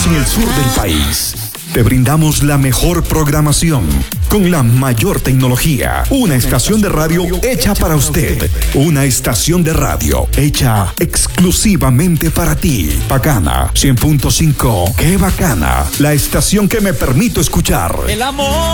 en el sur del país. Te brindamos la mejor programación con la mayor tecnología. Una estación de radio hecha para usted. Una estación de radio hecha exclusivamente para ti. Bacana 100.5. ¡Qué bacana! La estación que me permito escuchar. El amor